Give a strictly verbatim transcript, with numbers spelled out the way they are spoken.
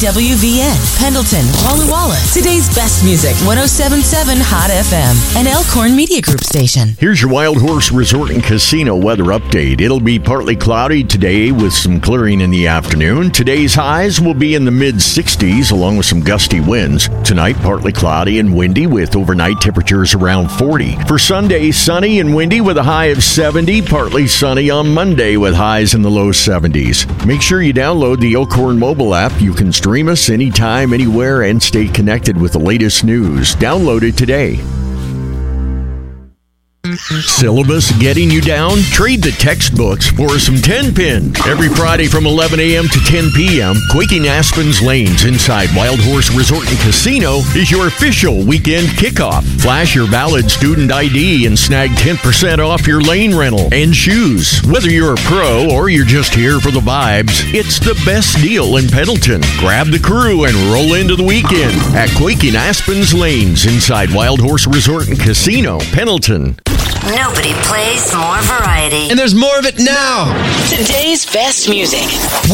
W V N, Pendleton, Walla Walla. Today's best music, one oh seven point seven Hot F M, an Elkhorn Media Group station. Here's your Wild Horse Resort and Casino weather update. It'll be partly cloudy today with some clearing in the afternoon. Today's highs will be in the mid sixties along with some gusty winds. Tonight, partly cloudy and windy with overnight temperatures around forty. For Sunday, sunny and windy with a high of seventy. Partly sunny on Monday with highs in the low seventies. Make sure you download the Elkhorn mobile app. You can stream us anytime, anywhere, and stay connected with the latest news. Download it today. Syllabus getting you down? Trade the textbooks for some ten pin. Every Friday from eleven a.m. to ten p.m., Quaking Aspen's Lanes inside Wild Horse Resort and Casino is your official weekend kickoff. Flash your valid student I D and snag ten percent off your lane rental and shoes. Whether you're a pro or you're just here for the vibes, it's the best deal in Pendleton. Grab the crew and roll into the weekend at Quaking Aspen's Lanes inside Wild Horse Resort and Casino, Pendleton. Nobody plays more variety. And there's more of it now. Today's best music.